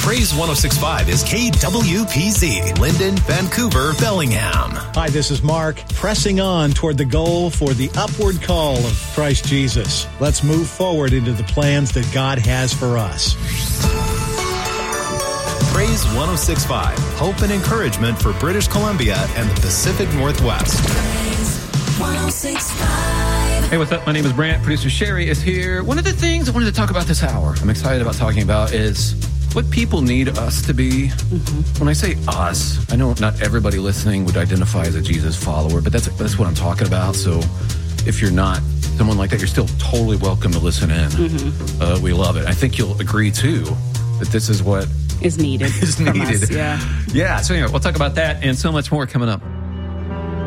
Praise 106.5 is KWPZ, Linden, Vancouver, Bellingham. Hi, this is Mark, pressing on toward the goal for the upward call of Christ Jesus. Let's move forward into the plans that God has for us. Praise 106.5, hope and encouragement for British Columbia and the Pacific Northwest. Praise 106.5. Hey, what's up? My name is Brant. Producer Sherry is here. One of the things I wanted to talk about this hour, I'm excited about talking about, is what people need us to be. When I say us, I know not everybody listening would identify as a Jesus follower, but that's what I'm talking about. So if you're not someone like that, you're still totally welcome to listen in. We love it. I think you'll agree, too, that this is what is needed. Is needed. Us, yeah. Yeah. So anyway, we'll talk about that and so much more coming up.